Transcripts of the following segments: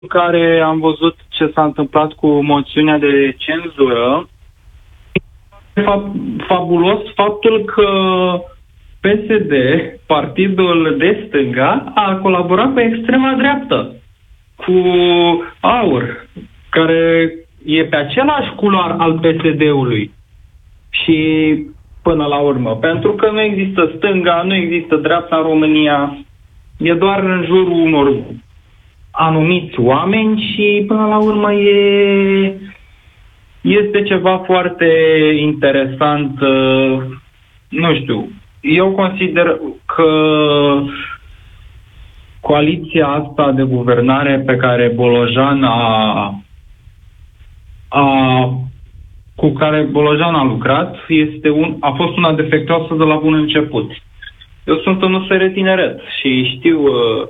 în care am văzut ce s-a întâmplat cu moțiunea de cenzură, fabulos faptul că PSD, partidul de stânga, a colaborat cu extrema dreaptă, cu AUR, care e pe același culoar al PSD-ului. Și până la urmă, pentru că nu există stânga, nu există dreapta în România, e doar în jurul unor anumiți oameni și până la urmă este ceva foarte interesant. Nu știu, eu consider că coaliția asta de guvernare pe care cu care Bolojan a lucrat a fost una defectuoasă de la bun început. Eu sunt în USR Tineret și știu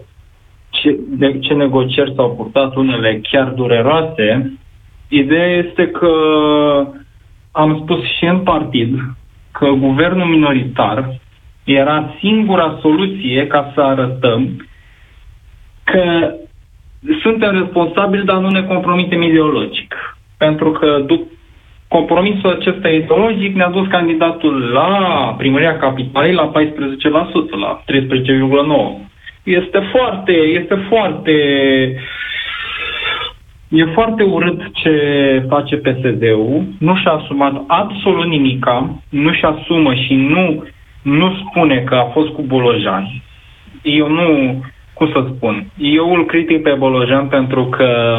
ce negocieri s-au purtat, unele chiar dureroase. Ideea este că am spus și în partid că guvernul minoritar era singura soluție ca să arătăm că suntem responsabili, dar nu ne compromitem ideologic. Pentru că compromisul acesta ideologic ne-a dus candidatul la primăria capitalei la 14%, la 13,9%. E foarte urât ce face PSD-ul. Nu și-a asumat absolut nimica, nu și asumă și nu spune că a fost cu Bolojan. Eu îl critic pe Bolojan pentru că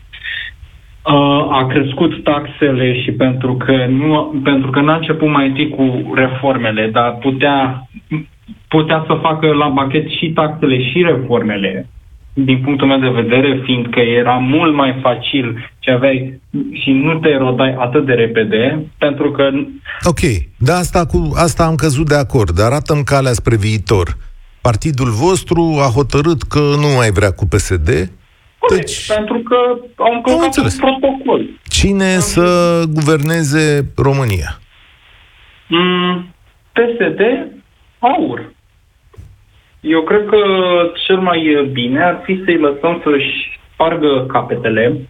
a crescut taxele și pentru că n-a început mai întâi cu reformele, dar putea să facă la pachet și taxele și reformele, din punctul meu de vedere, fiindcă era mult mai facil ce aveai și nu te erodai atât de repede, pentru că... Ok, dar asta am căzut de acord, dar arată-mi calea spre viitor. Partidul vostru a hotărât că nu mai vrea cu PSD. Deci, pentru că au încălcat un protocol. Cine să guverneze România? PSD, AUR. Eu cred că cel mai bine ar fi să-i lăsăm să-și spargă capetele,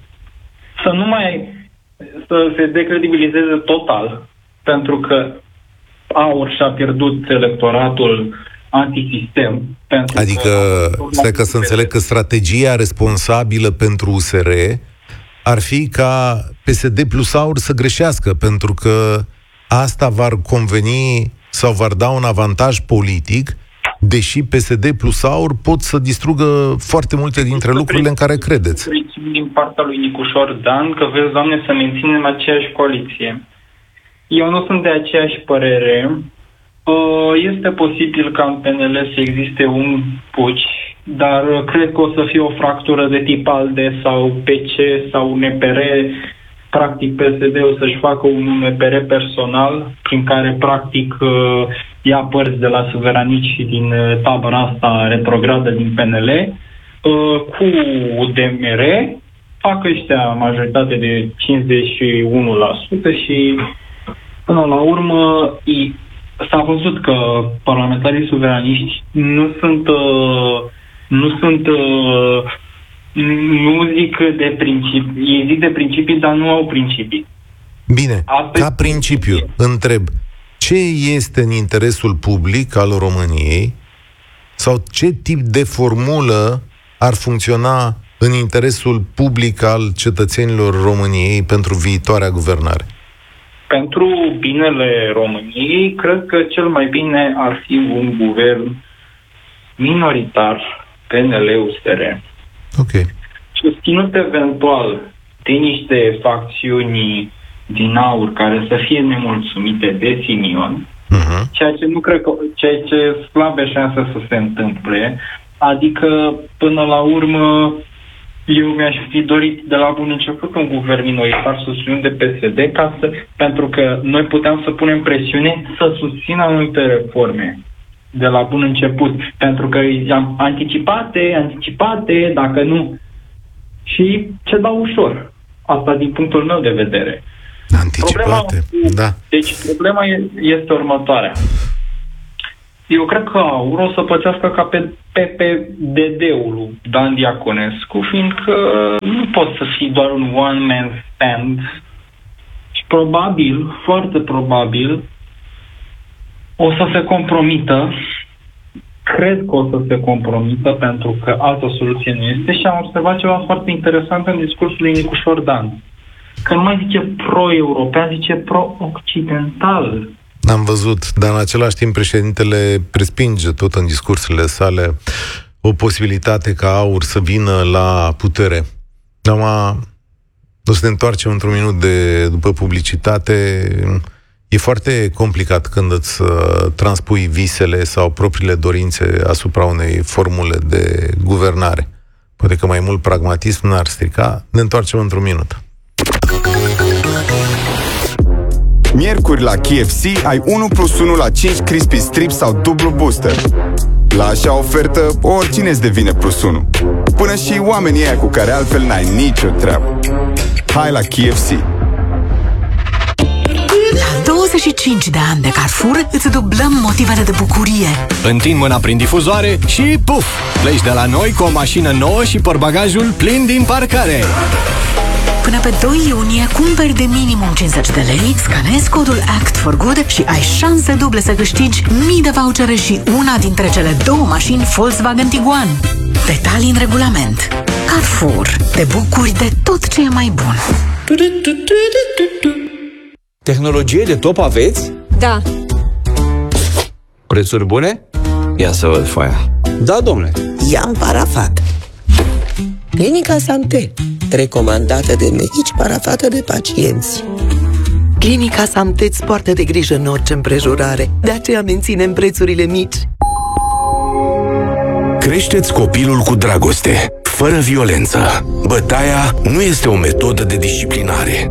să se decredibilizeze total, pentru că AUR și-a pierdut electoratul antisistem. Adică, stai că să înțeleg că strategia responsabilă pentru USR ar fi ca PSD plus AUR să greșească, pentru că asta v-ar conveni sau v-ar da un avantaj politic, deși PSD plus AUR pot să distrugă foarte multe dintre lucrurile în care credeți. Din partea lui Nicușor Dan, că vezi, Doamne, să menținem aceeași coaliție. Eu nu sunt de aceeași părere. Este posibil ca în PNL să existe un puci, dar cred că o să fie o fractură de tip ALDE sau PC sau NPR. Practic PSD-ul să-și facă un NPR personal prin care practic ia părți de la suveranici și din tabăra asta retrogradă din PNL cu UDMR, fac ăștia majoritate de 51% și până la urmă s-a văzut că parlamentarii suveraniști nu zic de principii, ei zic de principii, dar nu au principii. Bine, ca principiu, întreb, ce este în interesul public al României sau ce tip de formulă ar funcționa în interesul public al cetățenilor României pentru viitoarea guvernare? Pentru binele României, cred că cel mai bine ar fi un guvern minoritar, PNL-USR. Ok. Susținut eventual de niște facțiuni din AUR care să fie nemulțumite de Simion, ceea ce slabe șanse să se întâmple, adică până la urmă eu mi-aș fi dorit de la bun început un guvern minoritar susținut de PSD pentru că noi puteam să punem presiune să susțină anumite reforme de la bun început, pentru că am anticipate, dacă nu. Și ce dau ușor. Asta din punctul meu de vedere. Anticipate, da. Deci problema este următoarea. Eu cred că AUR o să pățească ca pe PPDD-ul lui Dan Diaconescu, fiindcă nu poți să fii doar un one-man stand. Și probabil, foarte probabil, o să se compromită. Cred că o să se compromită, pentru că altă soluție nu este. Și am observat ceva foarte interesant în discursul lui Nicușor Dan. Că nu mai zice pro-european, zice pro-occidental. Am văzut, dar în același timp președintele respinge tot în discursurile sale o posibilitate ca AUR să vină la putere. O să ne întoarcem într-un minut după publicitate. E foarte complicat când îți transpui visele sau propriile dorințe asupra unei formule de guvernare. Poate că mai mult pragmatism n-ar strica. Ne întoarcem într-un minut. Miercuri la KFC ai 1+1 la 5 crispy strips sau dublu booster. La așa ofertă, oricine îți devine +1. Până și oamenii aia cu care altfel n-ai nicio treabă. Hai la KFC! La 25 de ani de Carrefour îți dublăm motivele de bucurie. Întind mâna prin difuzoare și puf! Pleci de la noi cu o mașină nouă și portbagajul plin din parcare. Până pe 2 iunie cumperi de minimum 50 de lei, scanezi codul Act for Good și ai șanse duble să câștigi mii de vouchere și una dintre cele 2 mașini Volkswagen Tiguan. Detalii în regulament. Carrefour. Te bucuri de tot ce e mai bun. Tehnologie de top aveți? Da. Prețuri bune? Ia să văd foaia. Da, domnule. I-am parafat. Clinica Santé, recomandată de medici, parafată de pacienți. Clinica Santé îți poartă de grijă în orice împrejurare, de aceea menținem prețurile mici. Creșteți copilul cu dragoste, fără violență. Bătaia nu este o metodă de disciplinare.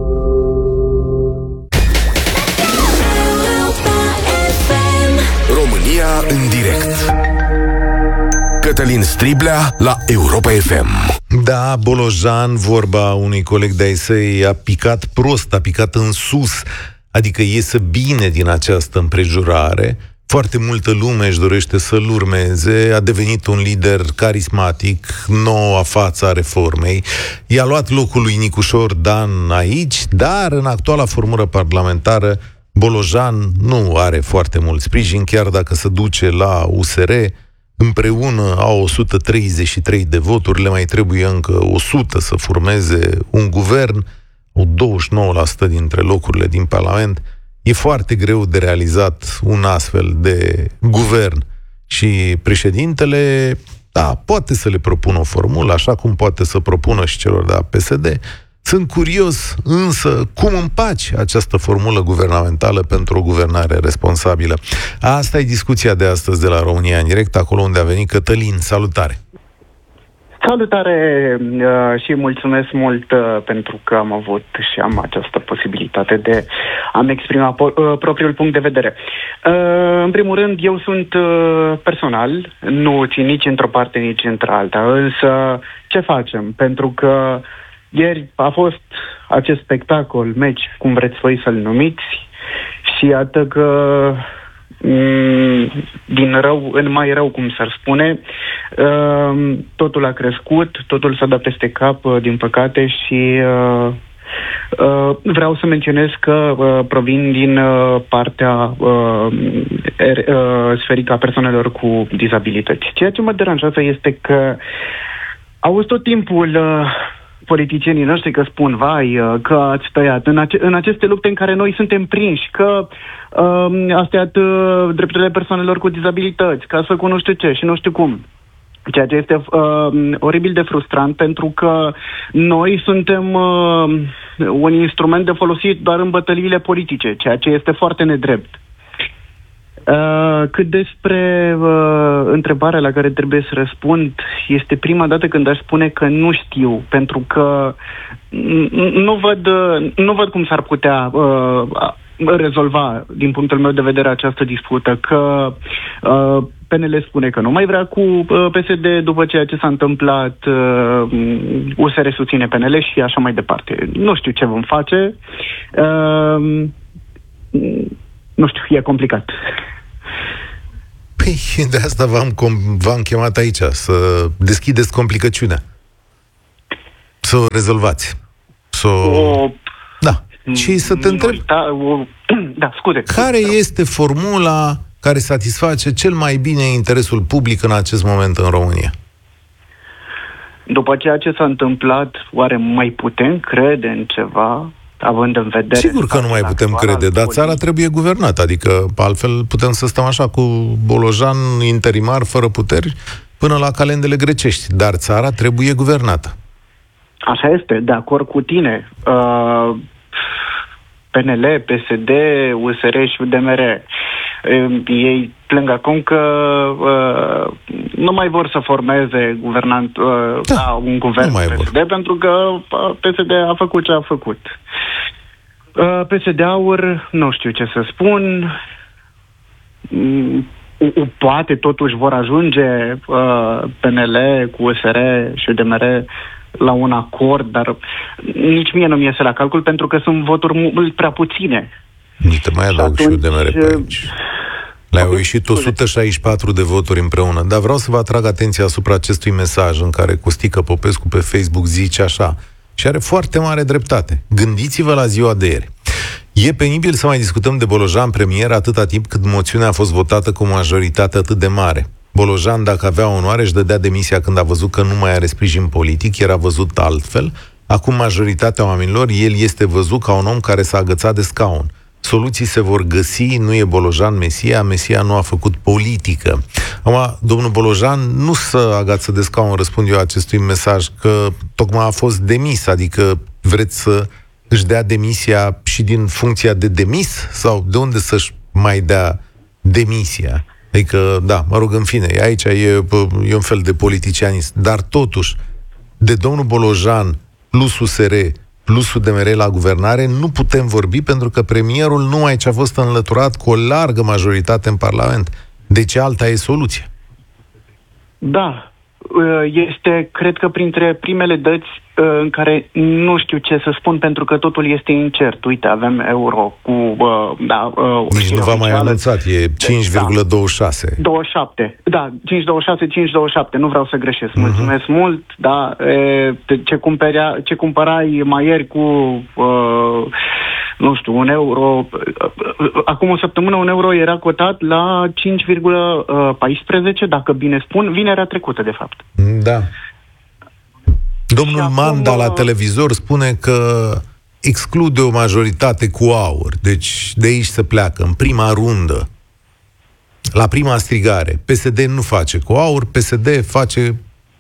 România în direct. Cătălin Striblea la Europa FM. Da, Bolojan, vorba unui coleg de-ai săi, a picat prost, a picat în sus, adică iese bine din această împrejurare. Foarte multă lume își dorește să-l urmeze, a devenit un lider carismatic, noua față a reformei. I-a luat locul lui Nicușor Dan aici, dar în actuala formură parlamentară Bolojan nu are foarte mult sprijin, chiar dacă se duce la USR. Împreună au 133 de voturi, le mai trebuie încă 100 să formeze un guvern, o 29% dintre locurile din Parlament. E foarte greu de realizat un astfel de guvern și președintele, da, poate să le propună o formulă, așa cum poate să propună și celor de la PSD. Sunt curios însă cum împaci această formulă guvernamentală pentru o guvernare responsabilă. Asta e discuția de astăzi de la România în direct, acolo unde a venit Cătălin. Salutare! Salutare și mulțumesc mult pentru că am avut și am această posibilitate de a-mi exprima propriul punct de vedere. În primul rând, eu sunt personal, nu țin nici într-o parte, nici într-alta, însă ce facem? Pentru că ieri a fost acest spectacol, meci, cum vreți voi să-l numiți, și iată că din rău în mai rău, cum s-ar spune, totul a crescut, totul s-a dat peste cap, din păcate, și vreau să menționez că provin din partea sferică a persoanelor cu dizabilități. Ceea ce mă deranjează este că auzi tot timpul politicienii noștri că spun, vai, că ați tăiat în aceste lupte în care noi suntem prinși, că ați tăiat drepturile persoanelor cu dizabilități, că ați făcut nu știu ce și nu știu cum. Ceea ce este oribil de frustrant, pentru că noi suntem un instrument de folosit doar în bătăliile politice, ceea ce este foarte nedrept. Cât despre întrebarea la care trebuie să răspund, este prima dată când aș spune că nu știu, pentru că nu văd cum s-ar putea rezolva, din punctul meu de vedere, această dispută, că PNL spune că nu mai vrea cu PSD după ceea ce s-a întâmplat, USR susține PNL și așa mai departe. Nu știu ce vom face. Nu știu, e complicat. Păi, de asta v-am chemat aici, să deschideți complicăciunea. Să o rezolvați. Da. Și să te întreb, scuze. Care este formula care satisface cel mai bine interesul public în acest moment în România? După ceea ce s-a întâmplat, oare mai putem crede în ceva, având în vedere... Sigur că nu mai putem crede, dar țara trebuie guvernată, adică altfel putem să stăm așa cu Bolojan interimar, fără puteri, până la calendele grecești, dar țara trebuie guvernată. Așa este, de acord cu tine. PNL, PSD, USR și UDMR. Ei plâng acum că nu mai vor să formeze un guvern PSD, pentru că PSD a făcut ce a făcut. PSD-uri, nu știu ce să spun, poate totuși vor ajunge PNL cu USR și UDMR la un acord, dar nici mie nu mi iese la calcul, pentru că sunt voturi mult prea puține. Nici te mai adaug și UDMR pe aici. Le-au ieșit 164 de voturi împreună. Dar vreau să vă atrag atenția asupra acestui mesaj în care Costică Popescu pe Facebook zice așa, și are foarte mare dreptate. Gândiți-vă la ziua de ieri. E penibil să mai discutăm de Bolojan premier atâta timp cât moțiunea a fost votată cu o majoritate atât de mare. Bolojan, dacă avea onoare, își dădea demisia când a văzut că nu mai are sprijin politic, era văzut altfel. Acum majoritatea oamenilor, el este văzut ca un om care s-a agățat de scaun. Soluții se vor găsi, nu e Bolojan Mesia nu a făcut politică. Acum, domnul Bolojan nu să agață de scaun, răspund eu acestui mesaj, că tocmai a fost demis, adică vreți să își dea demisia și din funcția de demis? Sau de unde să-și mai dea demisia? Adică, da, mă rog, în fine, aici e un fel de politicianist, dar totuși, de domnul Bolojan plus USR plus UDMR la guvernare nu putem vorbi, pentru că premierul nu aici a fost înlăturat cu o largă majoritate în Parlament. Deci alta e soluția. Da, este, cred că printre primele dăți în care nu știu ce să spun, pentru că totul este incert. Uite, avem euro cu... Nici nu v-am mai anunțat, e 5,26. 27. Da, 5,26, 5,27. Nu vreau să greșesc. Mulțumesc mult, da. Ce cumpărai mai ieri cu... nu știu, un euro... Acum o săptămână un euro era cotat la 5,14, dacă bine spun, vinerea trecută, de fapt. Da. Domnul Manda la televizor spune că exclude o majoritate cu aur. Deci de aici se pleacă, în prima rundă. La prima strigare. PSD nu face cu aur, PSD face...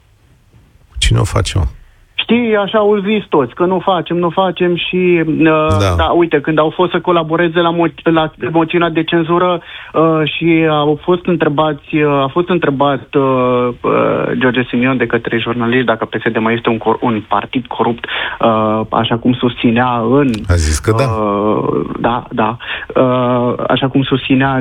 Cine o face, mă? Știi, așa au zis toți, că nu facem și, da, uite, când au fost să colaboreze la moțiunea de cenzură și a fost întrebat George Simion de către jurnalist dacă PSD mai este un partid corupt, așa cum susținea A zis că da. Așa cum susținea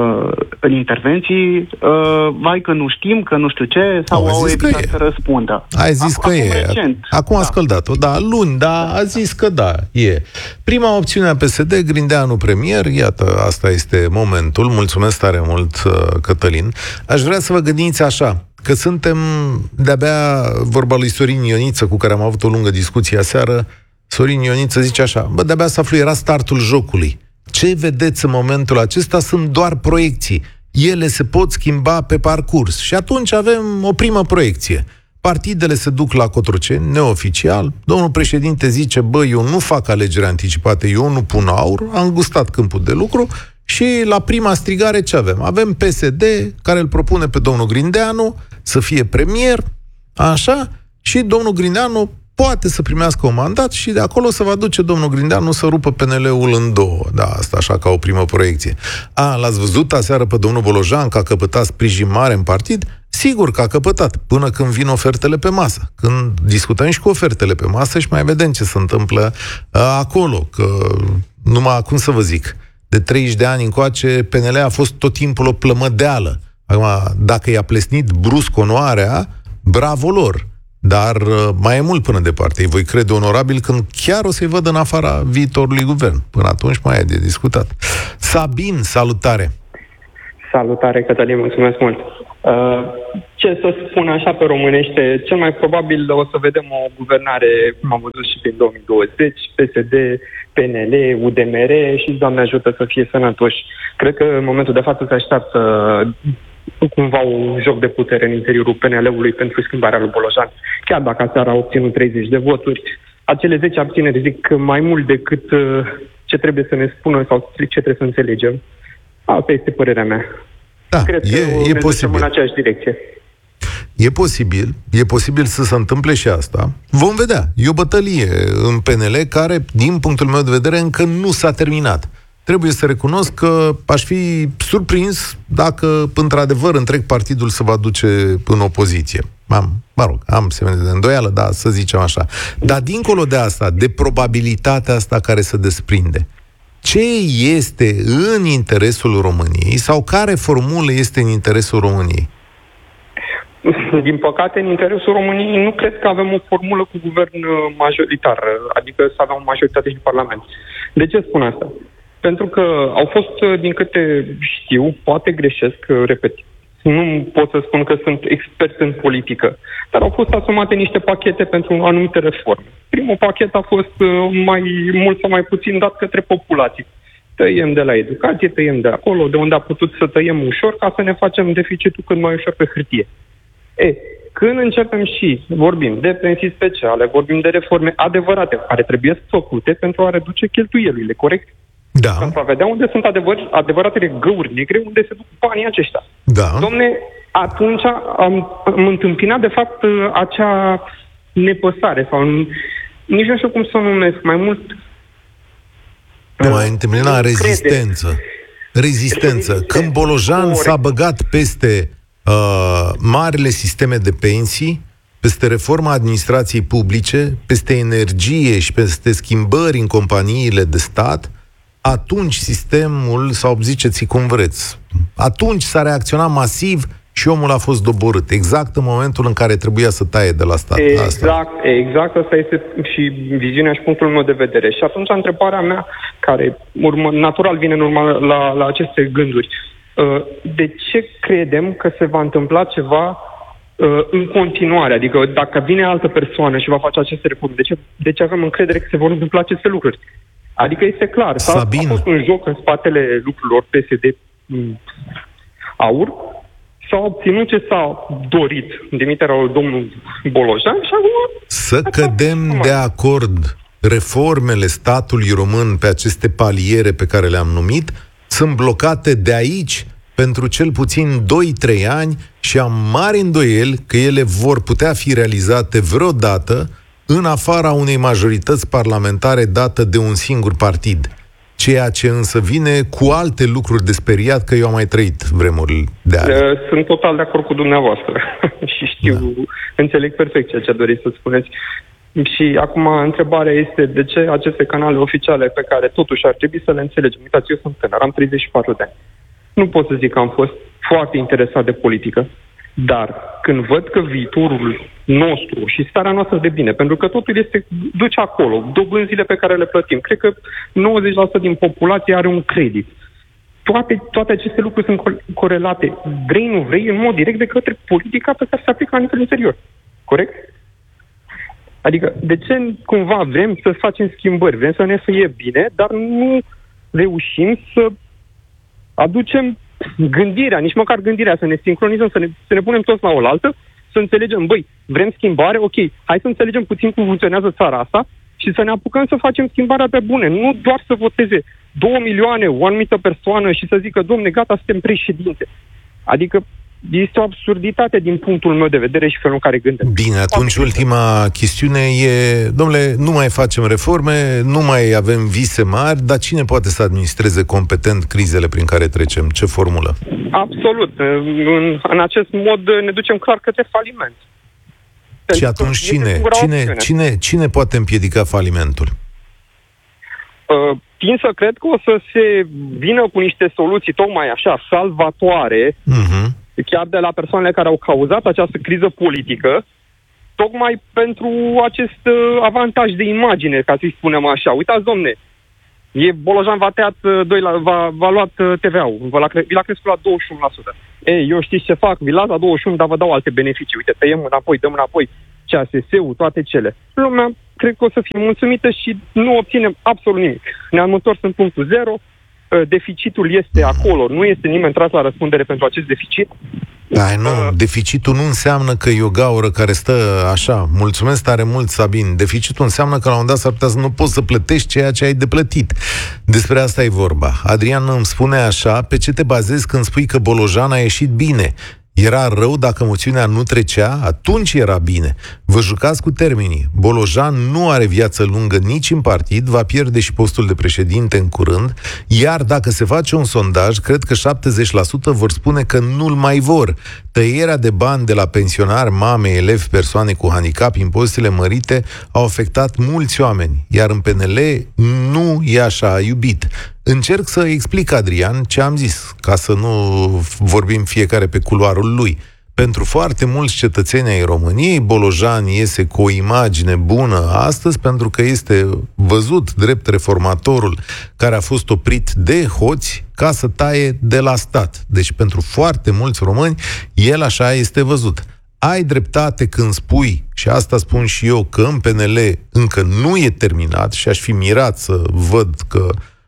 în intervenții, vai că nu știm, că nu știu ce, sau au evitat să răspundă. Ai zis că e. Acum a scăldat-o, luni, a zis că e. Prima opțiune a PSD, Grindeanu premier, iată, asta este momentul. Mulțumesc tare mult, Cătălin. Aș vrea să vă gândiți așa, că suntem de-abia, vorba lui Sorin Ioniță, cu care am avut o lungă discuție aseară. Sorin Ioniță zice așa, de-abia să aflu, era startul jocului. Ce vedeți în momentul acesta sunt doar proiecții. Ele se pot schimba pe parcurs. Și atunci avem o primă proiecție. Partidele se duc la Cotroceni, neoficial. Domnul președinte zice, eu nu fac alegeri anticipate, eu nu pun aur, am gustat câmpul de lucru. Și la prima strigare ce avem? Avem PSD, care îl propune pe domnul Grindeanu să fie premier, așa, și domnul Grindeanu poate să primească un mandat și de acolo se va duce domnul Grindeanu să rupă PNL-ul în două. Da, asta așa ca o primă proiecție. L-ați văzut aseară pe domnul Bolojan că a căpătat sprijin mare în partid? Sigur că a căpătat, până când vin ofertele pe masă. Când discutăm și cu ofertele pe masă și mai vedem ce se întâmplă acolo, că numai, cum să vă zic, de 30 de ani încoace, PNL a fost tot timpul o plămădeală. Acum, dacă i-a plesnit brusc onoarea, bravo lor. Dar mai e mult până departe. Îi voi crede onorabil când chiar o să-i văd în afara viitorului guvern. Până atunci mai e de discutat. Sabin, salutare! Salutare, Cătălin, mulțumesc mult. Ce să spun așa pe românește, cel mai probabil o să vedem o guvernare, cum am văzut și prin 2020, PSD, PNL, UDMR și Doamne ajută să fie sănătoși. Cred că în momentul de față se așteaptă cumva un joc de putere în interiorul PNL-ului pentru schimbarea lui Bolojan. Chiar dacă aseară a obținut 30 de voturi, acele 10 abțineri zic mai mult decât ce trebuie să ne spună sau ce trebuie să înțelegem. Asta este părerea mea. Da, cred că e posibil. în aceeași direcție. E posibil să se întâmple și asta. Vom vedea. E o bătălie în PNL care, din punctul meu de vedere, încă nu s-a terminat. Trebuie să recunosc că aș fi surprins dacă, într-adevăr, întreg partidul se va duce în opoziție. Am semne de îndoială, da, să zicem așa. Dar dincolo de asta, de probabilitatea asta care se desprinde, ce este în interesul României sau care formulă este în interesul României? Din păcate, în interesul României nu cred că avem o formulă cu guvern majoritar, adică să avem o majoritate și în Parlament. De ce spun asta? Pentru că au fost, din câte știu, poate greșesc, repet, nu pot să spun că sunt expert în politică, dar au fost asumate niște pachete pentru anumite reforme. Primul pachet a fost mai mult sau mai puțin dat către populație. Tăiem de la educație, tăiem de acolo, de unde a putut să tăiem ușor ca să ne facem deficitul cât mai ușor pe hârtie. Când începem și vorbim de pensii speciale, vorbim de reforme adevărate care trebuie făcute pentru a reduce cheltuielile, corect? Da. Pentru a vedea unde sunt adevăratele găuri negre, unde se duc banii aceștia. Da. Dom'le, atunci am întâmpinat, de fapt, acea nepăsare, sau nici nu știu cum să o numesc, mai mult... Mai întâmpinat rezistență. Când Bolojan s-a băgat peste marile sisteme de pensii, peste reforma administrației publice, peste energie și peste schimbări în companiile de stat, atunci sistemul, sau ziceți cum vreți, atunci s-a reacționat masiv și omul a fost doborât, exact în momentul în care trebuia să taie de la stat. Exact, asta este și viziunea și punctul meu de vedere. Și atunci întrebarea mea, care natural vine în urma la aceste gânduri, de ce credem că se va întâmpla ceva în continuare? Adică dacă vine altă persoană și va face aceste reforme, de ce avem încredere că se vor întâmpla aceste lucruri? Adică este clar, a fost un joc în spatele lucrurilor PSD Aur, s-a obținut ce s-a dorit, demiterea lui domnul Bolojan și acum... Să cădem de acord, reformele statului român pe aceste paliere pe care le-am numit sunt blocate de aici pentru cel puțin 2-3 ani și am mari îndoieli că ele vor putea fi realizate vreodată în afara unei majorități parlamentare dată de un singur partid. Ceea ce însă vine cu alte lucruri de speriat, că eu am mai trăit vremuri de azi. Sunt total de acord cu dumneavoastră și înțeleg perfect ceea ce doriți să spuneți. Și acum întrebarea este de ce aceste canale oficiale pe care totuși ar trebui să le înțelegem. Uitați, eu sunt tânăr, am 34 de ani. Nu pot să zic că am fost foarte interesat de politică, dar când văd că viitorul nostru și starea noastră de bine, pentru că totul duce acolo, dobânzile pe care le plătim, cred că 90% din populație are un credit. Toate aceste lucruri sunt corelate, vrei, nu vrei, în mod direct de către politica pe care se aplică la nivel interior. Corect? Adică, de ce cumva vrem să facem schimbări, vrem să ne fie bine, dar nu reușim să aducem gândirea, nici măcar gândirea, să ne sincronizăm, să ne punem toți la oaltă, să înțelegem, vrem schimbare, ok, hai să înțelegem puțin cum funcționează țara asta și să ne apucăm să facem schimbarea pe bune, nu doar să voteze 2 milioane o anumită persoană și să zică, domne, gata, suntem președinte. Adică este o absurditate din punctul meu de vedere și felul în care gândesc. Bine, atunci ultima chestiune e, domnule, nu mai facem reforme, nu mai avem vise mari, dar cine poate să administreze competent crizele prin care trecem? Ce formulă? Absolut. În acest mod ne ducem clar către faliment. Și atunci cine poate împiedica falimentul? Tind să cred că o să se vină cu niște soluții tocmai așa, salvatoare, chiar de la persoanele care au cauzat această criză politică, tocmai pentru acest avantaj de imagine, ca să-i spunem așa. Uitați, domne, Bolojan v-a tăiat v-a luat TVA-ul, vi l-a crescut la 21%. Ei, eu știți ce fac, vi las la 21%, dar vă dau alte beneficii. Uite, tăiem înapoi, dăm înapoi CASS-ul, toate cele. Lumea cred că o să fie mulțumită și nu obținem absolut nimic. Ne-am întors în punctul 0, deficitul este acolo, nu este nimeni tras la răspundere pentru acest deficit. Deficitul nu înseamnă că e o gaură care stă așa. Mulțumesc tare mult, Sabin. Deficitul înseamnă că la un moment dat s-ar putea să nu poți să plătești ceea ce ai de plătit. Despre asta e vorba. Adrian îmi spune așa: pe ce te bazezi când spui că Bolojan a ieșit bine? Era rău dacă moțiunea nu trecea? Atunci era bine. Vă jucați cu termenii. Bolojan nu are viață lungă nici în partid, va pierde și postul de președinte în curând, iar dacă se face un sondaj, cred că 70% vor spune că nu-l mai vor. Tăierea de bani de la pensionari, mame, elevi, persoane cu handicap, impozitele mărite au afectat mulți oameni, iar în PNL nu e așa iubit. Încerc să explic, Adrian, ce am zis, ca să nu vorbim fiecare pe culoarul lui. Pentru foarte mulți cetățeni ai României, Bolojan iese cu o imagine bună astăzi pentru că este văzut drept reformatorul care a fost oprit de hoți ca să taie de la stat. Deci pentru foarte mulți români, el așa este văzut. Ai dreptate când spui, și asta spun și eu, că în PNL încă nu e terminat și aș fi mirat să văd că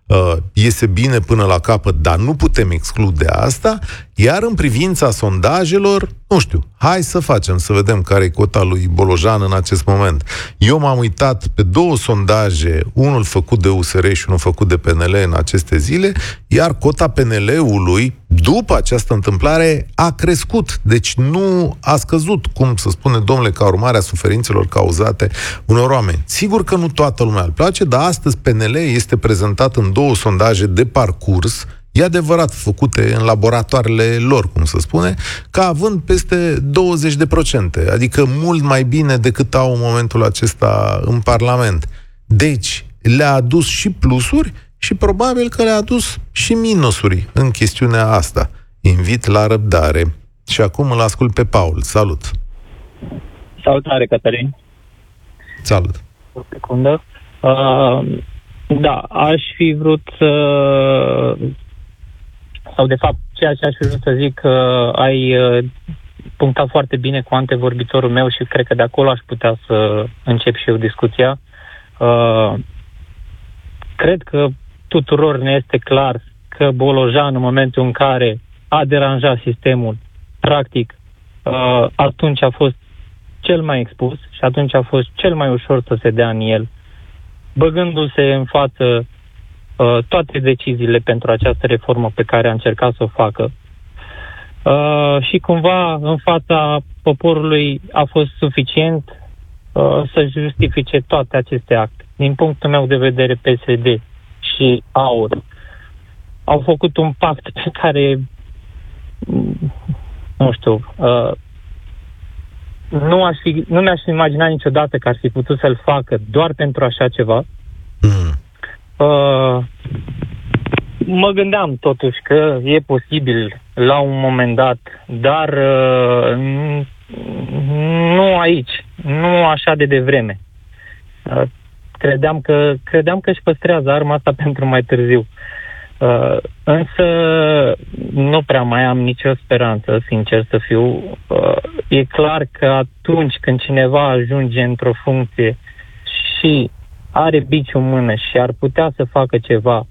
iese bine până la capăt, dar nu putem exclude asta, iar în privința sondajelor, nu știu, hai să facem, să vedem care e cota lui Bolojan în acest moment. Eu m-am uitat pe 2 sondaje, unul făcut de USR și unul făcut de PNL în aceste zile, iar cota PNL-ului, după această întâmplare, a crescut. Deci nu a scăzut, cum să spune domnule, ca urmare a suferințelor cauzate unor oameni. Sigur că nu toată lumea îl place, dar astăzi PNL este prezentat în 2 sondaje de parcurs, e adevărat, făcute în laboratoarele lor, cum se spune, ca având peste 20%, adică mult mai bine decât au în momentul acesta în Parlament. Deci, le-a adus și plusuri și probabil că le-a adus și minusuri în chestiunea asta. Invit la răbdare. Și acum îl ascult pe Paul. Salut! Salutare, Cătălin! Salut! O secundă. Da, aș fi vrut sau de fapt ceea ce aș fi vrut să zic, ai punctat foarte bine cu antevorbitorul meu și cred că de acolo aș putea să încep și eu discuția. Cred că tuturor ne este clar că Bolojan, în momentul în care a deranjat sistemul, practic, atunci a fost cel mai expus și atunci a fost cel mai ușor să se dea în el, băgându-se în față toate deciziile pentru această reformă pe care a încercat să o facă. Și cumva în fața poporului a fost suficient să justifice toate aceste acte. Din punctul meu de vedere, PSD și AUR au făcut un pact pe care, nu știu, nu mi-aș imagina niciodată că ar fi putut să-l facă doar pentru așa ceva. Mă gândeam totuși că e posibil la un moment dat, dar nu aici, nu așa de devreme. Credeam că își păstrează arma asta pentru mai târziu. Însă nu prea mai am nicio speranță, sincer să fiu. E clar că atunci când cineva ajunge într-o funcție și are biciul în mână și ar putea să facă ceva,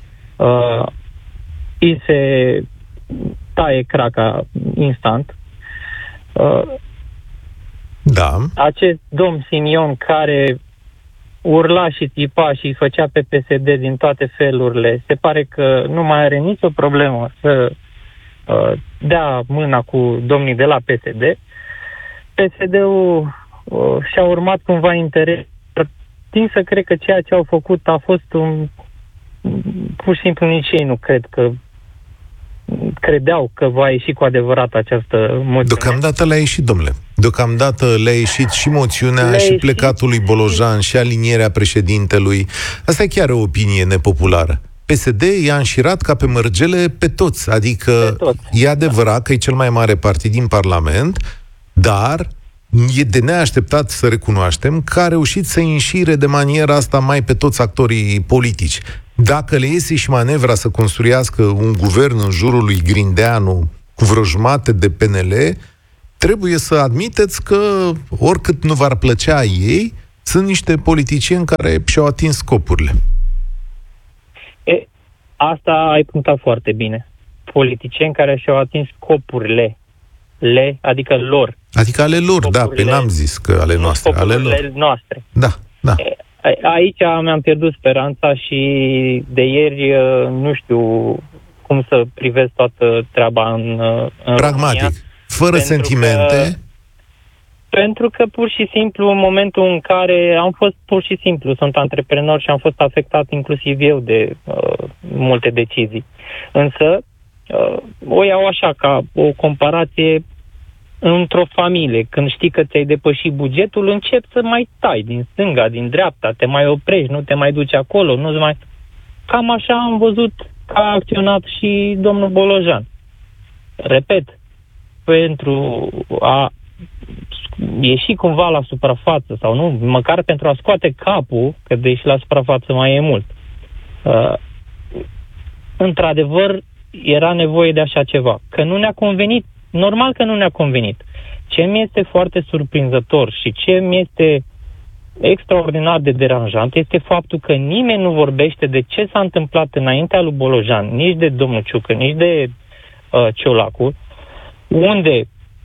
îi se taie craca instant. Da. Acest domn Simion care urla și tipa și făcea pe PSD din toate felurile, se pare că nu mai are nicio problemă să dea mâna cu domnii de la PSD. PSD-ul și-a urmat cumva interes. Tin să cred că ceea ce au făcut a fost pur și simplu nici ei nu cred că credeau că va ieși cu adevărat această moțiune. Deocamdată le-a ieșit, domnule. Deocamdată le-a ieșit și moțiunea, și plecatul lui Bolojan, și alinierea președintelui. Asta e chiar o opinie nepopulară. PSD i-a înșirat ca pe mărgele pe toți. Adică pe toți. E adevărat că e cel mai mare partid din Parlament, dar e de neașteptat să recunoaștem că a reușit să înșire de maniera asta mai pe toți actorii politici. Dacă le iese și manevra să construiască un guvern în jurul lui Grindeanu cu vreo jumate de PNL, trebuie să admiteți că, oricât nu v-ar plăcea ei, sunt niște politicieni care și-au atins scopurile. Asta ai punctat foarte bine. Politicieni care și-au atins scopurile, adică lor. Adică ale lor, scopurile, da, pe n-am zis că ale noastre, ale lor. Noastre. Da. Aici mi-am pierdut speranța și de ieri nu știu cum să privesc toată treaba în pragmatic, România, fără sentimente. Pentru că pur și simplu, în momentul în care sunt antreprenor și am fost afectat inclusiv eu de multe decizii. Însă, o iau așa, ca o comparație într-o familie. Când știi că ți-ai depășit bugetul, începi să mai tai din stânga, din dreapta, te mai oprești, nu te mai duci acolo, nu-ți mai... Cam așa am văzut că a acționat și domnul Bolojan. Repet, pentru a ieși cumva la suprafață, sau nu, măcar pentru a scoate capul, că de ieși la suprafață mai e mult. Într-adevăr, era nevoie de așa ceva. Că nu ne-a convenit, normal că nu ne-a convenit. Ce mi este foarte surprinzător și ce mi este extraordinar de deranjant este faptul că nimeni nu vorbește de ce s-a întâmplat înaintea lui Bolojan, nici de domnul Ciucă, nici de Ciolacu, unde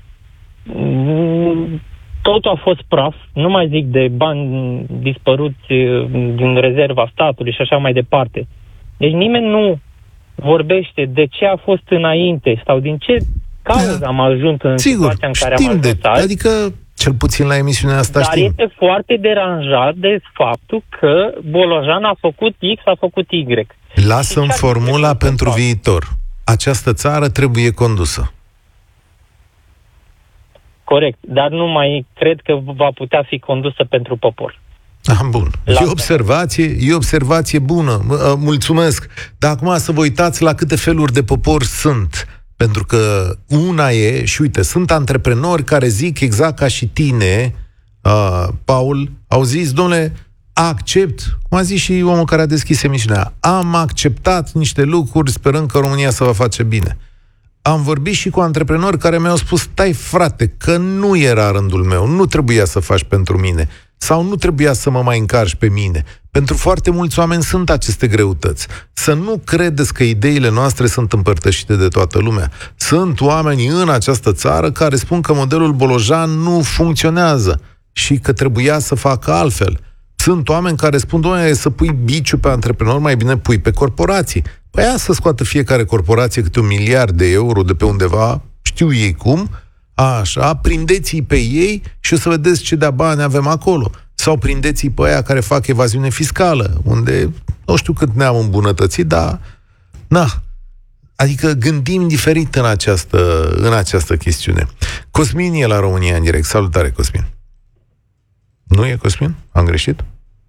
totul a fost praf, nu mai zic de bani dispăruți din rezerva statului și așa mai departe. Deci nimeni nu vorbește de ce a fost înainte sau din ce cauză am ajuns în situația în care am ajuns azi. Adică, cel puțin la emisiunea asta dar știm. este foarte deranjat de faptul că Bolojan a făcut X, a făcut Y. Lasă-mi formula pentru viitor. Această țară trebuie condusă. Corect, dar nu mai cred că va putea fi condusă pentru popor. Bun. E observație bună. Mulțumesc. Dar acum să vă uitați la câte feluri de popor sunt. Pentru că una e, și uite, sunt antreprenori care zic exact ca și tine, Paul, au zis, domnule, accept, cum a zis și omul care a deschis emisiunea, am acceptat niște lucruri sperând că România se va face bine. Am vorbit și cu antreprenori care mi-au spus, stai frate, că nu era rândul meu, nu trebuia să faci pentru mine sau nu trebuia să mă mai încarci pe mine. Pentru foarte mulți oameni sunt aceste greutăți. Să nu credeți că ideile noastre sunt împărtășite de toată lumea. Sunt oameni în această țară care spun că modelul Bolojan nu funcționează și că trebuia să facă altfel. Sunt oameni care spun, doamne, să pui biciul pe antreprenor, mai bine pui pe corporații. Păi aia să scoată fiecare corporație câte 1 miliard de euro de pe undeva, știu ei cum, așa, prindeți-i pe ei și o să vedeți ce de-a bani avem acolo. Sau prindeți-i pe aia care fac evaziune fiscală, unde nu știu cât ne-am îmbunătățit, dar adică gândim diferit în această chestiune. Cosmin e la România în direct. Salutare, Cosmin. Nu e Cosmin? Am greșit?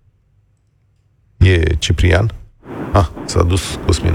E Ciprian? S-a dus Cosmin.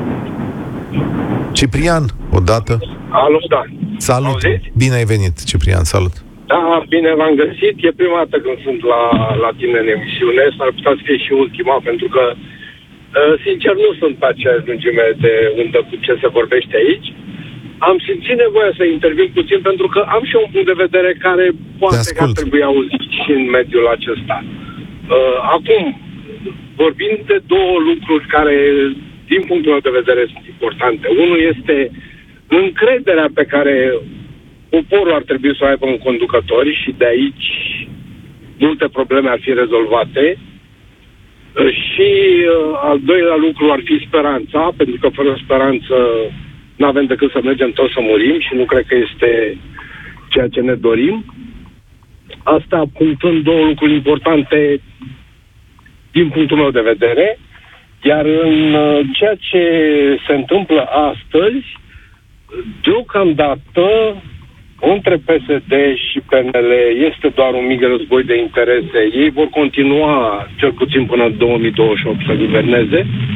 Ciprian, odată. Alo, da. Salut. Auziți? Bine ai venit, Ciprian, salut. Da, bine v-am găsit. E prima dată când sunt la tine în emisiune. S-ar putea să fie și ultima, pentru că, sincer, nu sunt pe aceeași lungime de undă cu ce se vorbește aici. Am simțit nevoia să intervin puțin, pentru că am și un punct de vedere care poate că ar trebui auzit și în mediul acesta. Acum, vorbim de două lucruri care, din punctul meu de vedere, sunt importante. Unul este încrederea pe care poporul ar trebui să o aibă în conducători și de aici multe probleme ar fi rezolvate. Și al doilea lucru ar fi speranța, pentru că fără speranță nu avem decât să mergem toți să murim și nu cred că este ceea ce ne dorim. Asta punctând două lucruri importante din punctul meu de vedere, iar în ceea ce se întâmplă astăzi, deocamdată, între PSD și PNL este doar un mic război de interese. Ei vor continua, cel puțin până în 2028, să guverneze.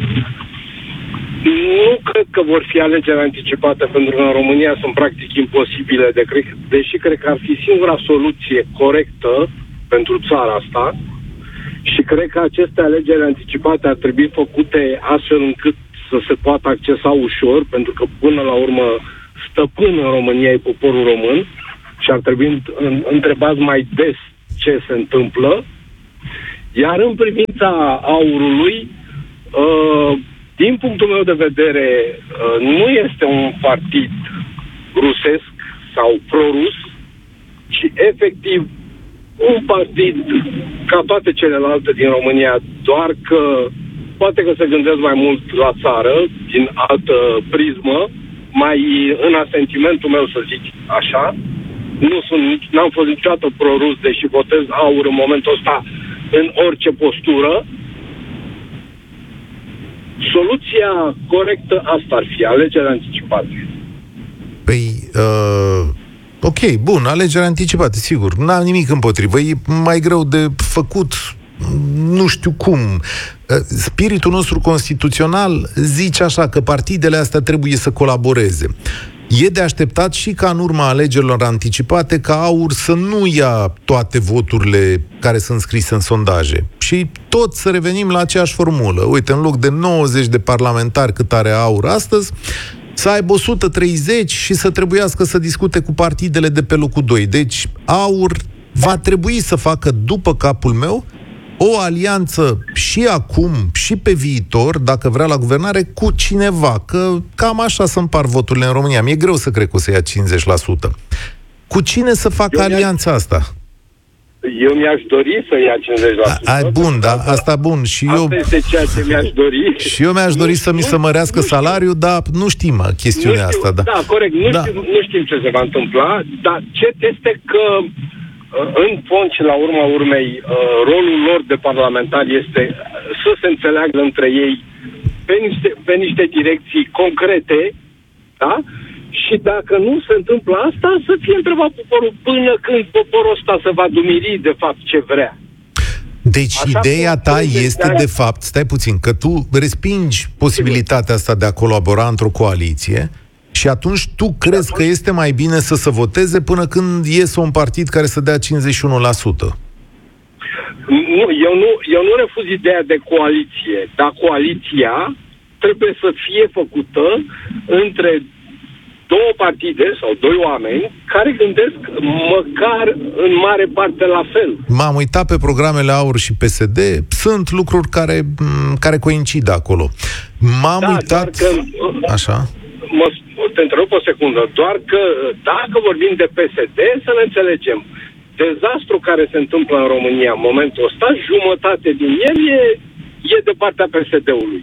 Nu cred că vor fi alegeri anticipate, pentru că în România sunt practic imposibile, deși cred că ar fi singura soluție corectă pentru țara asta. Și cred că aceste alegeri anticipate ar trebui făcute astfel încât să se poată accesa ușor, pentru că până la urmă stăpân în România e poporul român și ar trebui întrebați mai des ce se întâmplă. Iar în privința aurului, din punctul meu de vedere, nu este un partid rusesc sau pro-rus, ci efectiv un partid ca toate celelalte din România, doar că poate că se gândesc mai mult la țară, din altă prismă, mai în asentimentul meu, să zic așa. N-am fost niciodată pro-rus, deși votez aur în momentul ăsta în orice postură. Soluția corectă asta ar fi, alegeri anticipate. Păi, ok, bun, alegeri anticipate, sigur, n-am nimic împotrivă, e mai greu de făcut, nu știu cum. Spiritul nostru constituțional zice așa, că partidele astea trebuie să colaboreze. E de așteptat și ca în urma alegerilor anticipate ca AUR să nu ia toate voturile care sunt scrise în sondaje și tot să revenim la aceeași formulă. Uite, în loc de 90 de parlamentari cât are AUR astăzi, să aibă 130 și să trebuiască să discute cu partidele de pe locul 2. Deci AUR va trebui să facă, după capul meu, o alianță și acum și pe viitor, dacă vrea la guvernare, cu cineva, că cam așa se împar voturile în România. Mi-e greu să cred că o să ia 50%. Cu cine să facă alianța asta? Eu mi-aș dori să ia 50%. Bun, da, asta bun. Și asta eu, este ceea ce mi-aș dori. Și eu mi-aș dori să mi se mărească salariul, dar nu știm chestiunea asta. Da, corect. Nu știm ce se va întâmpla, dar cert este că în fond și la urma urmei, rolul lor de parlamentari este să se înțeleagă între ei pe niște direcții concrete, da? Și dacă nu se întâmplă asta, să fie întrebat poporul până când poporul ăsta se va dumiri de fapt ce vrea. Deci așa, ideea ta este de fapt, stai puțin, că tu respingi posibilitatea asta de a colabora într-o coaliție și atunci tu crezi că este mai bine să se voteze până când iese un partid care să dea 51%? Eu nu refuz ideea de coaliție, dar coaliția trebuie să fie făcută între două partide sau doi oameni care gândesc măcar în mare parte la fel. M-am uitat pe programele AUR și PSD, sunt lucruri care coincid acolo. M-am uitat... Că, așa? Te întrerup o secundă. Doar că dacă vorbim de PSD, să ne înțelegem. Dezastru care se întâmplă în România în momentul ăsta, jumătate din el e de partea PSD-ului.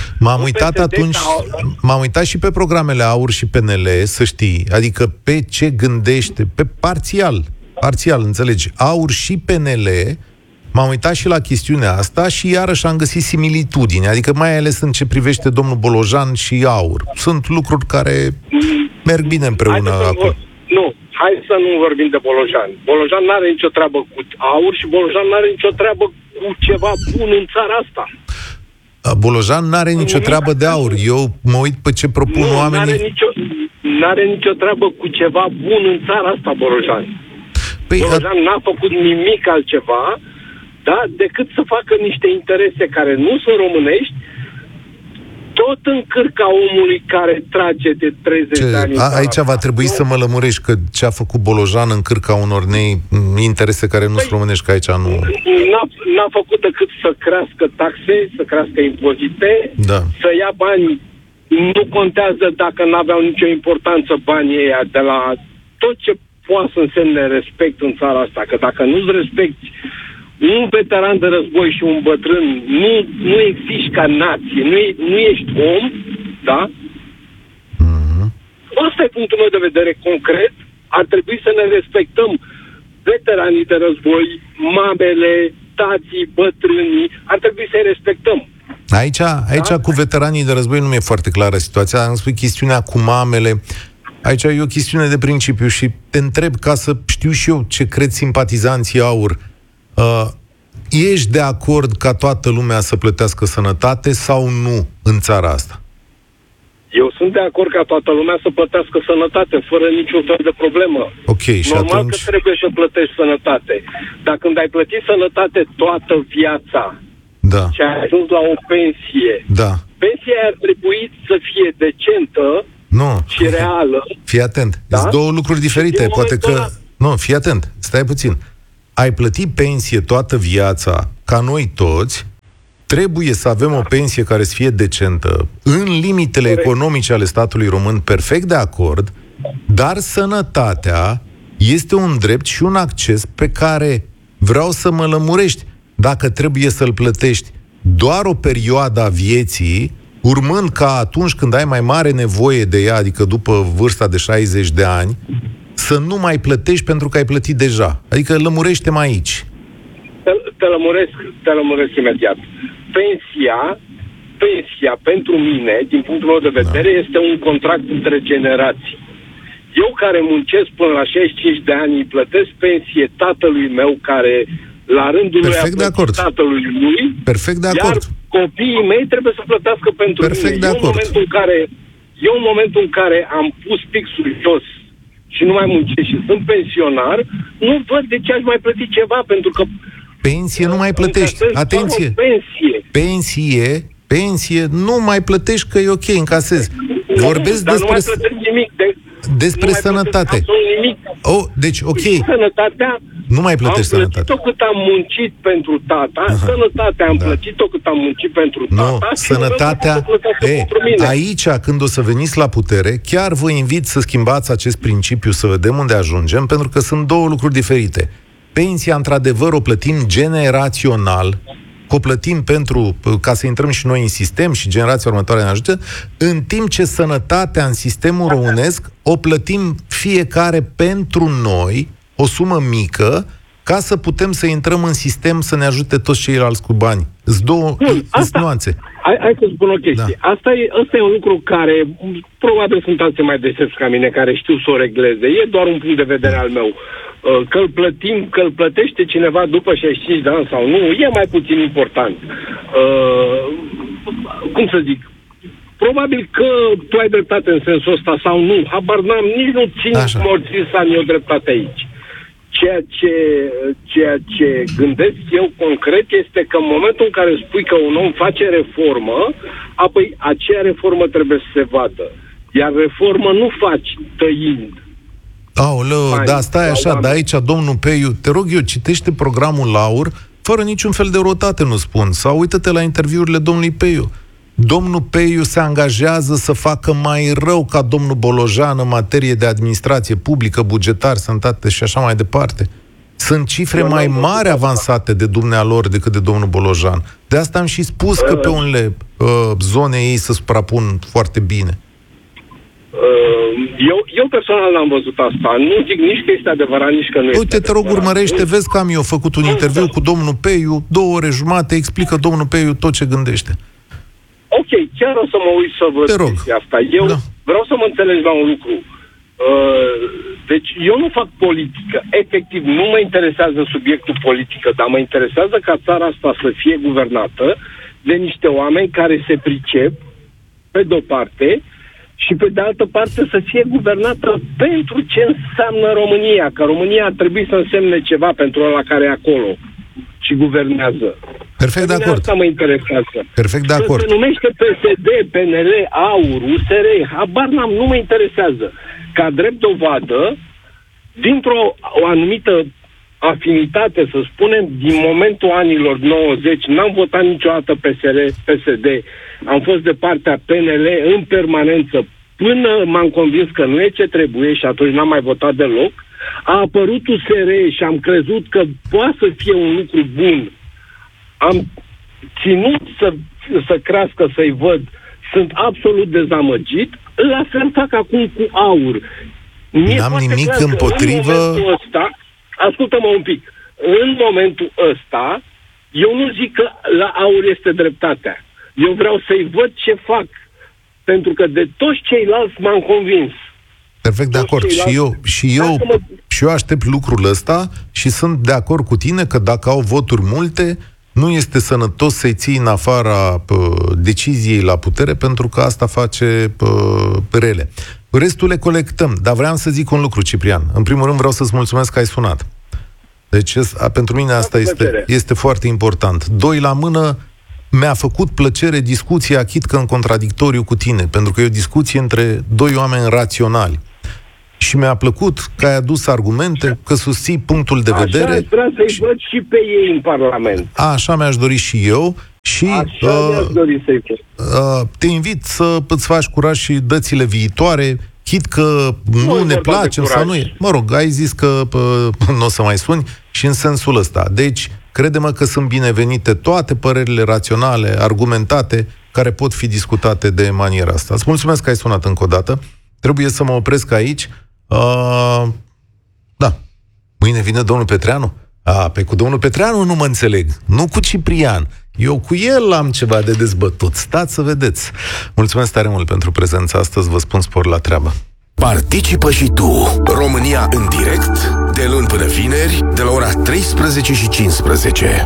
M-am uitat și pe programele AUR și PNL, să știi, adică pe ce gândește, pe parțial, înțelegi, AUR și PNL, m-am uitat și la chestiunea asta și iarăși am găsit similitudini, adică mai ales în ce privește domnul Bolojan și AUR. Sunt lucruri care merg bine împreună acum. Hai să nu vorbim de Bolojan. Bolojan n-are nicio treabă cu AUR și Bolojan n-are nicio treabă cu ceva bun în țara asta. Bolojan n-are nicio treabă de AUR. Eu mă uit pe ce propun oamenii. N-are nicio treabă cu ceva bun în țara asta, Bolojan. Bolojan n-a făcut nimic altceva, da, decât să facă niște interese care nu sunt românești, tot în cârca omului care trage de 30 de ani. Aici va trebui să mă lămurești că ce a făcut Bolojan în cârca unor interese care nu sunt românești, că aici nu... N-a făcut decât să crească taxe, să crească impozite, să ia bani. Nu contează dacă n-aveau nicio importanță banii ăia de la tot ce poate să însemne respect în țara asta. Că dacă nu-ți respecti un veteran de război și un bătrân, nu existi ca nație, nu ești om, da? Asta e punctul meu de vedere concret. Ar trebui să ne respectăm veteranii de război, mamele, tații, bătrânii, ar trebui să-i respectăm. Aici cu veteranii de război nu mi-e foarte clară situația. Am spus chestiunea cu mamele. Aici e o chestiune de principiu și te întreb ca să știu și eu ce cred simpatizanții AUR. Ești de acord ca toată lumea să plătească sănătate sau nu în țara asta? Eu sunt de acord ca toată lumea să plătească sănătate, fără niciun fel de problemă. Ok, și normal atunci... că trebuie să plătești sănătate. Dar când ai plătit sănătate toată viața, da, și ai ajuns la o pensie, da, pensia ar trebui să fie decentă, nu, și reală. Fii atent, da? Sunt două lucruri diferite. Poate că... Nu, fii atent, stai puțin. Ai plătit pensie toată viața, ca noi toți, trebuie să avem o pensie care să fie decentă, în limitele economice ale statului român, perfect de acord, dar sănătatea este un drept și un acces pe care vreau să mă lămurești. Dacă trebuie să-l plătești doar o perioadă a vieții, urmând ca atunci când ai mai mare nevoie de ea, adică după vârsta de 60 de ani, să nu mai plătești pentru că ai plătit deja. Adică lămurește-mă aici. Te lămuresc imediat. Pensia pentru mine, din punctul meu de vedere, este un contract între generații. Eu care muncesc până la 65 de ani, îi plătesc pensie tatălui meu care la rândul lui a plătit tatălui lui. Perfect de acord. Iar copiii mei trebuie să plătească pentru perfect mine. De acord. Eu în momentul în care am pus pixul jos și nu mai muncesc și sunt pensionar, nu văd de ce aș mai plăti ceva, pentru că pensie nu mai plătești. Atenție! Pensie nu mai plătești, că e ok, încasezi. Vorbesc despre... Nu mai plătesc nimic. Despre sănătate. Deci, ok. Sănătatea... Nu mai plătești sănătate. Am plătit-o cât am muncit pentru tata, sănătatea am plătit-o cât am muncit pentru tata. Sănătatea... Aici, când o să veniți la putere, chiar vă invit să schimbați acest principiu, să vedem unde ajungem, pentru că sunt două lucruri diferite. Pensia, într-adevăr, o plătim generațional, o plătim ca să intrăm și noi în sistem și generația următoare ne ajută, în timp ce sănătatea în sistemul românesc o plătim fiecare pentru noi, o sumă mică, ca să putem să intrăm în sistem să ne ajute toți ceilalți cu bani. Sunt nuanțe. Hai să spun o chestie. Da. Asta e un lucru care probabil sunt alții mai deștepți ca mine care știu să o regleze. E doar un punct de vedere al meu. Că îl plătește cineva după 65 de ani sau nu, e mai puțin important. Cum să zic? Probabil că tu ai dreptate în sensul ăsta sau nu. Habar n-am, nici nu țin morții să am eu dreptate aici. Ceea ce gândesc eu concret este că în momentul în care spui că un om face reformă, apoi aceea reformă trebuie să se vadă. Iar reformă nu faci tăind. Aoleu, da, stai așa, dar aici, domnul Peiu, te rog eu, citește programul Laur, fără niciun fel de rotate, nu spun, sau uită-te la interviurile domnului Peiu. Domnul Peiu se angajează să facă mai rău ca domnul Bolojan în materie de administrație publică, bugetar, sănătate și așa mai departe. Sunt cifre mai mari avansate de dumnealor decât de domnul Bolojan. De asta am și spus că pe unele zone ei se suprapun foarte bine. Eu personal n-am văzut asta. Nu zic nici că este adevărat, nici că nu este. Uite, te rog, urmărește, vezi că am eu făcut un interviu cu domnul Peiu, 2 ore jumate, explică domnul Peiu tot ce gândește. Ok, chiar o să mă uit să văd asta. Eu vreau să mă înțelegi la un lucru. Deci eu nu fac politică. Efectiv, nu mă interesează subiectul politică, dar mă interesează ca țara asta să fie guvernată de niște oameni care se pricep, pe de-o parte, și pe de altă parte să fie guvernată pentru ce înseamnă România. Că România ar trebui să însemne ceva pentru ăla care e acolo și guvernează. Perfect de acord. Asta mă interesează. Perfect de acord. Se numește PSD, PNL, AUR, USR, habar n-am, nu mă interesează. Ca drept dovadă, dintr-o anumită afinitate, să spunem, din momentul anilor 90, n-am votat niciodată PSD, am fost de partea PNL în permanență, până m-am convins că nu e ce trebuie și atunci n-am mai votat deloc. A apărut USR și am crezut că poate să fie un lucru bun. Am ținut să crească, să-i văd. Sunt absolut dezamăgit. La fel fac acum cu AUR. N-am nimic împotrivă... Ascultă-mă un pic. În momentul ăsta, eu nu zic că la AUR este dreptatea. Eu vreau să-i văd ce fac. Pentru că de toți ceilalți m-am convins. Perfect de acord. Și eu aștept lucrul ăsta și sunt de acord cu tine că dacă au voturi multe, nu este sănătos să-i ții în afara deciziei la putere, pentru că asta face rele. Restul le colectăm, dar vreau să zic un lucru, Ciprian. În primul rând vreau să-ți mulțumesc că ai sunat. Deci pentru mine asta este foarte important. Doi la mână, mi-a făcut plăcere discuția, chit că în contradictoriu cu tine, pentru că e o discuție între doi oameni raționali. Și mi-a plăcut că ai adus argumente, că susții punctul de vedere. Așa vreau să-i văd și pe ei în Parlament. Așa mi-aș dori și eu. Și mi-aș dori să-i văd. Te invit să îți faci curaj și dățile viitoare, chit că nu ne place sau nu e. Mă rog, ai zis că nu o să mai suni și în sensul ăsta. Deci, crede-mă că sunt binevenite toate părerile raționale, argumentate, care pot fi discutate de maniera asta. Îți mulțumesc că ai sunat încă o dată. Trebuie să mă opresc aici. Da. Mâine vine domnul Petreanu? Pe cu domnul Petreanu nu mă înțeleg. Nu cu Ciprian. Eu cu el am ceva de dezbătut. Stați să vedeți. Mulțumesc tare mult pentru prezența astăzi. Vă spun spor la treabă. Participă și tu. România în direct, de luni până vineri, de la ora 13:15.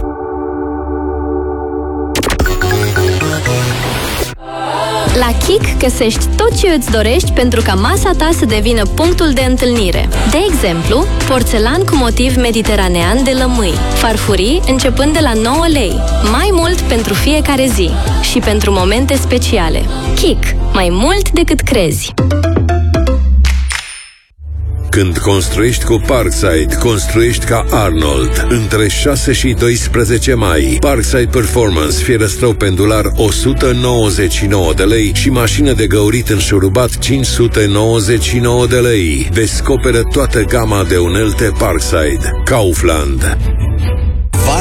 La Kik găsești tot ce îți dorești pentru ca masa ta să devină punctul de întâlnire. De exemplu, porțelan cu motiv mediteranean de lămâi, farfurii începând de la 9 lei, mai mult pentru fiecare zi și pentru momente speciale. Kik, mai mult decât crezi. Când construiești cu Parkside, construiești ca Arnold. Între 6 și 12 mai, Parkside Performance, fierăstrău pendular 199 de lei și mașină de găurit înșurubat 599 de lei. Descoperă toată gama de unelte Parkside. Kaufland.